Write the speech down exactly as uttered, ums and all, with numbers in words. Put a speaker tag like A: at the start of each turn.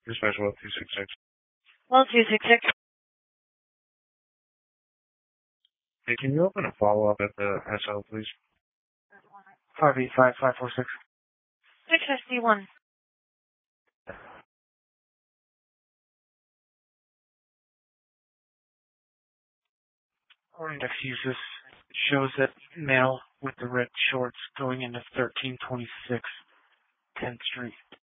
A: Dispatch well two six six.
B: Well two six six.
A: Hey, can you open a follow-up at the S L, please?
C: five eight five five four six.
B: six fifty-one.
C: Or index uses shows that male with the red shorts going into thirteen twenty-six tenth Street.